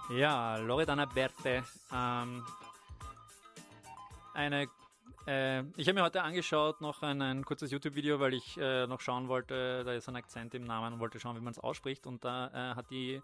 Ja, Loredana Berthe. Ich habe mir heute angeschaut, noch ein kurzes YouTube-Video, weil ich noch schauen wollte, da ist ein Akzent im Namen und wollte schauen, wie man es ausspricht. Und da hat die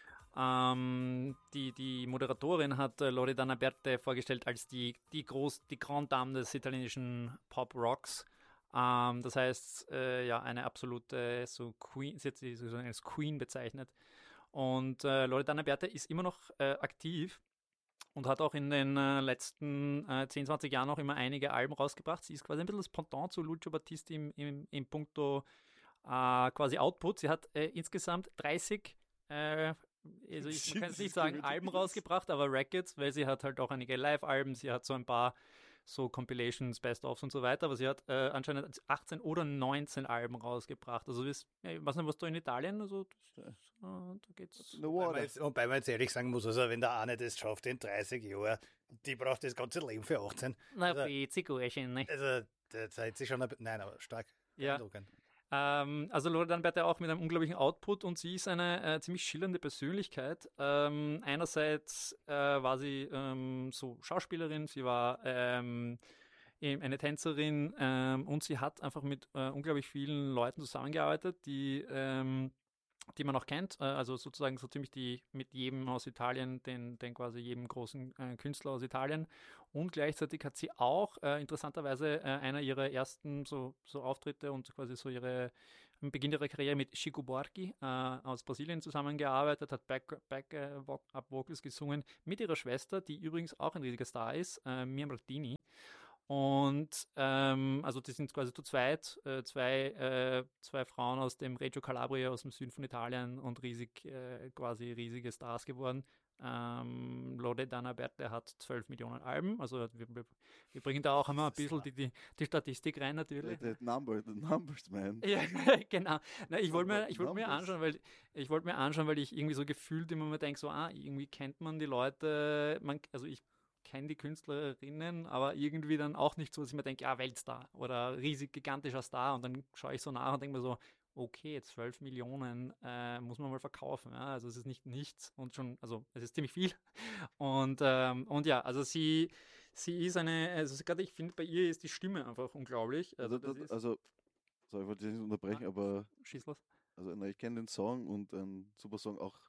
Moderatorin hat Loredana Berthe vorgestellt als die Grande Dame des italienischen Pop-Rocks. Das heißt, ja, eine absolute so Queen, sie hat sie so als Queen bezeichnet. Und Loredana Berthe ist immer noch aktiv und hat auch in den letzten 10, 20 Jahren auch immer einige Alben rausgebracht. Sie ist quasi ein bisschen das Pendant zu Lucio Battisti im Puncto quasi Output. Sie hat insgesamt 30 also man kann es nicht sagen Alben rausgebracht, aber Records, weil sie hat halt auch einige Live-Alben, sie hat so ein paar so Compilations, Best-ofs und so weiter, aber sie hat anscheinend 18 oder 19 Alben rausgebracht. Also ich weiß nicht, was da in Italien, also da geht's. Wobei man jetzt ehrlich sagen muss, also wenn der eine das schafft in 30 Jahren, die braucht das ganze Leben für 18. Na, Also, Zigarren, ne? also da seid ihr schon, nein, aber stark. Ja. Also Loredana Berthe auch mit einem unglaublichen Output und sie ist eine ziemlich schillernde Persönlichkeit. Einerseits war sie so Schauspielerin, sie war eine Tänzerin und sie hat einfach mit unglaublich vielen Leuten zusammengearbeitet, die man auch kennt, also sozusagen so ziemlich mit jedem aus Italien, den quasi jedem großen Künstler aus Italien. Und gleichzeitig hat sie auch interessanterweise einer ihrer ersten so Auftritte und quasi so am Beginn ihrer Karriere mit Chico Buarque aus Brasilien zusammengearbeitet, hat Back-Up-Vocals gesungen mit ihrer Schwester, die übrigens auch ein riesiger Star ist, Mia Martini. Und also die sind quasi zu zweit, zwei Frauen aus dem Reggio Calabria, aus dem Süden von Italien und quasi riesige Stars geworden. Loredana Berthe hat 12 Millionen Alben, also wir bringen da auch immer ein bisschen die Statistik rein natürlich. The numbers, man. Ja, genau. Na, ich wollte mir anschauen, weil ich irgendwie so gefühlt immer mal denke, so, irgendwie kennt man die Leute, also ich kenne die Künstlerinnen, aber irgendwie dann auch nicht so, dass ich mir denke, ja, Weltstar oder riesig gigantischer Star und dann schaue ich so nach und denke mir so, okay, 12 Millionen muss man mal verkaufen. Ja? Also es ist nicht nichts und schon, also es ist ziemlich viel. Und ja, also sie ist also gerade ich finde, bei ihr ist die Stimme einfach unglaublich. Also, sorry, ich wollte dich nicht unterbrechen, aber schieß los. Also, ich kenne den Song und einen super Song auch.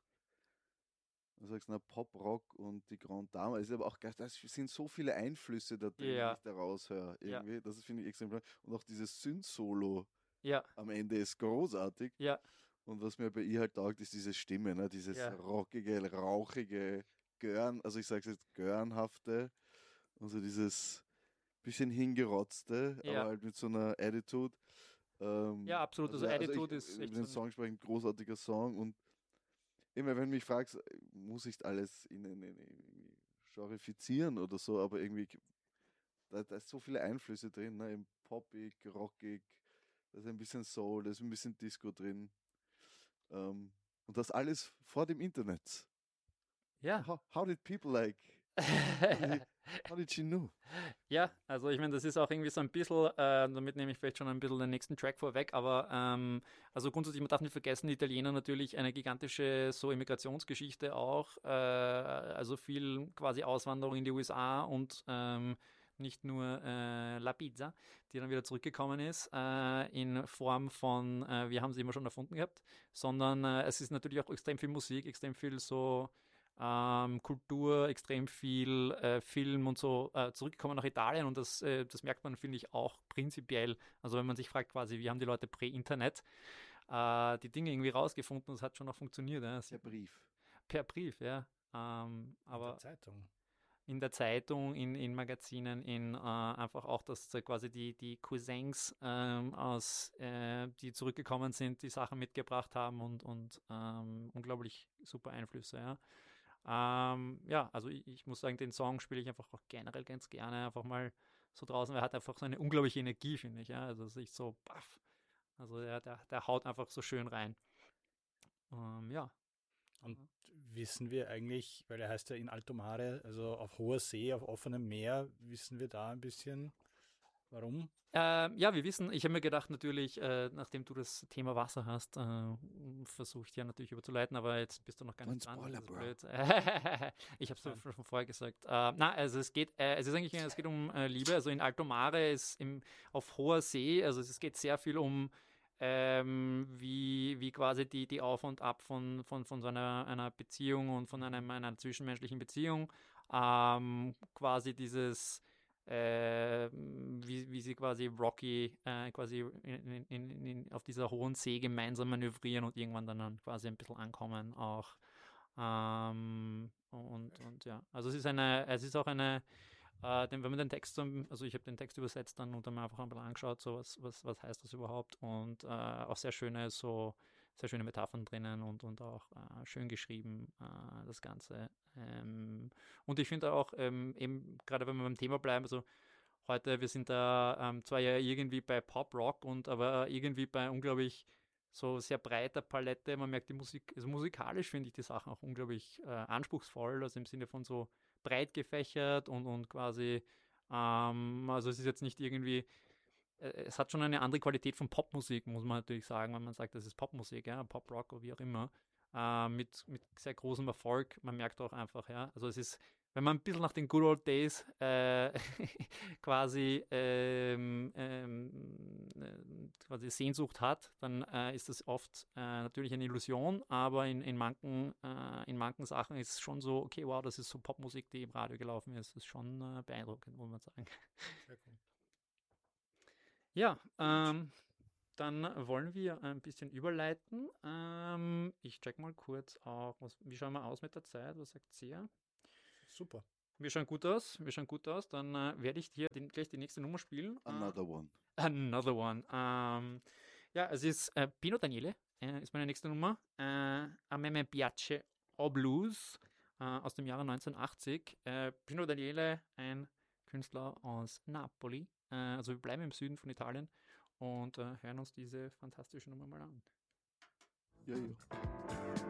Du sagst, Pop-Rock und die Grande Dame. Es ist aber auch, das sind so viele Einflüsse da drin, die ich da raushöre. Irgendwie. Ja. Das finde ich extrem toll. Und auch dieses Synth-Solo am Ende ist großartig. Ja. Und was mir bei ihr halt taugt, ist diese Stimme, ne? Dieses rockige, rauchige, also ich sage es jetzt, Görenhafte. Also dieses bisschen hingerotzte, aber halt mit so einer Attitude. Ja, absolut. Also Attitude ist echt. Über den Song sprechen, großartiger Song und immer wenn du mich fragst, muss ich alles in genrefizieren oder so, aber irgendwie, da ist so viele Einflüsse drin, ne? Im Poppig, Rockig, da ist ein bisschen Soul, da ist ein bisschen Disco drin. Und das alles vor dem Internet. Ja. How did people how did she know? Ja, also ich meine, das ist auch irgendwie so ein bisschen, damit nehme ich vielleicht schon ein bisschen den nächsten Track vorweg, aber also grundsätzlich, man darf nicht vergessen, die Italiener natürlich eine gigantische so Immigrationsgeschichte auch, also viel quasi Auswanderung in die USA und nicht nur La Pizza, die dann wieder zurückgekommen ist, in Form von, wir haben sie immer schon erfunden gehabt, sondern es ist natürlich auch extrem viel Musik, extrem viel so Kultur, extrem viel Film und so zurückgekommen nach Italien und das merkt man, finde ich, auch prinzipiell. Also wenn man sich fragt quasi, wie haben die Leute prä-Internet die Dinge irgendwie rausgefunden, das hat schon noch funktioniert. Ja. Per Brief. Per Brief, ja. Aber in der Zeitung. In der Zeitung, in Magazinen, einfach auch, dass quasi die Cousins die zurückgekommen sind, die Sachen mitgebracht haben und unglaublich super Einflüsse, ja. Ja, also ich muss sagen, den Song spiele ich einfach auch generell ganz gerne, einfach mal so draußen, weil er hat einfach so eine unglaubliche Energie, finde ich, ja, also sich so, baff, also der haut einfach so schön rein. Ja. Und wissen wir eigentlich, weil er heißt ja in Alto Mare, also auf hoher See, auf offenem Meer, wissen wir da ein bisschen, Warum? Ja, wir wissen, ich habe mir gedacht, natürlich, nachdem du das Thema Wasser hast, versuche ich dir natürlich überzuleiten, aber jetzt bist du noch gar nicht dran. Spoiler, Das ist Bro. blöd. Ich habe es schon vorher gesagt. Also es geht um Liebe. Also in Alto Mare ist auf hoher See, also es geht sehr viel um wie quasi die Auf und Ab von so einer Beziehung und von einer zwischenmenschlichen Beziehung. Quasi dieses wie sie quasi Rocky quasi auf dieser hohen See gemeinsam manövrieren und irgendwann dann quasi ein bisschen ankommen auch. Und ja, also es ist auch eine, wenn man den Text, also ich habe den Text übersetzt dann und dann mal einfach ein bisschen angeschaut, so was heißt das überhaupt und auch sehr schöne Metaphern drinnen und auch schön geschrieben, das Ganze. Und ich finde auch, eben gerade wenn wir beim Thema bleiben, also heute, wir sind da zwar ja irgendwie bei Pop-Rock aber irgendwie bei unglaublich so sehr breiter Palette. Man merkt die Musik, also musikalisch finde ich die Sachen auch unglaublich anspruchsvoll, also im Sinne von so breit gefächert und quasi, also es ist jetzt nicht irgendwie, es hat schon eine andere Qualität von Popmusik, muss man natürlich sagen, wenn man sagt, das ist Popmusik, ja, Pop-Rock oder wie auch immer, mit sehr großem Erfolg. Man merkt auch einfach, ja, also es ist, wenn man ein bisschen nach den Good Old Days quasi, quasi Sehnsucht hat, dann ist das oft natürlich eine Illusion, aber in manchen Sachen ist es schon so, okay, wow, das ist so Popmusik, die im Radio gelaufen ist. Das ist schon beeindruckend, muss man sagen. Sehr cool. Ja, dann wollen wir ein bisschen überleiten. Ich check mal kurz auch, wie schauen wir aus mit der Zeit? Was sagt ihr? Super. Wir schauen gut aus. Dann werde ich dir gleich die nächste Nummer spielen. Another one. Another one. Ja, es ist Pino Daniele, ist meine nächste Nummer. A me piace o blues aus dem Jahre 1980. Pino Daniele, ein Künstler aus Napoli. Also wir bleiben im Süden von Italien und hören uns diese fantastische Nummer mal an. Ja, ja.